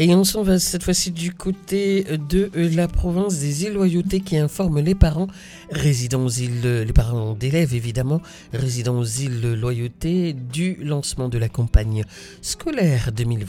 Et on s'en va cette fois-ci du côté de la province des îles Loyauté qui informe les parents résidant aux îles, les parents d'élèves évidemment, résidant aux îles Loyauté du lancement de la campagne scolaire 2020.